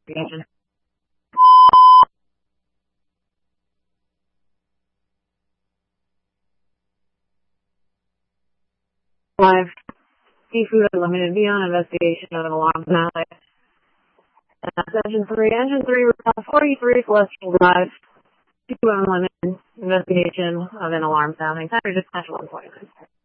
investigation. Live. Seafood Unlimited. Be on investigation of an alarm sound. That's Engine 3. Engine 3, report 43 Celestial Drive. Seafood Unlimited. Investigation of an alarm sounding. Time to dispatch 149.